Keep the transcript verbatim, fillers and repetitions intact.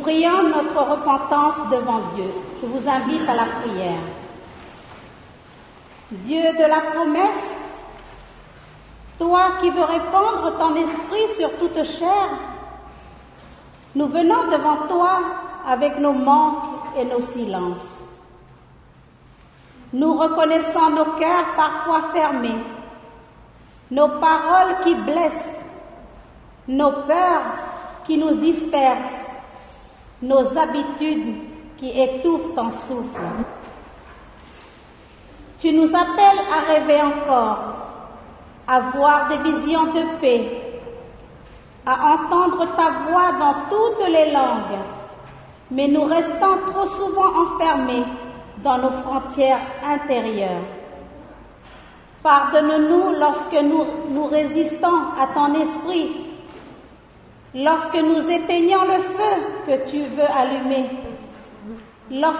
prions notre repentance devant Dieu. Je vous invite à la prière. Dieu de la promesse, toi qui veux répandre ton esprit sur toute chair, nous venons devant toi avec nos manques et nos silences. Nous reconnaissons nos cœurs parfois fermés, nos paroles qui blessent, nos peurs qui nous dispersent, nos habitudes qui étouffent ton souffle. Tu nous appelles à rêver encore, à voir des visions de paix, à entendre ta voix dans toutes les langues, mais nous restons trop souvent enfermés dans nos frontières intérieures. Pardonne-nous lorsque nous, nous résistons à ton esprit, lorsque nous éteignons le feu que tu veux allumer, lorsque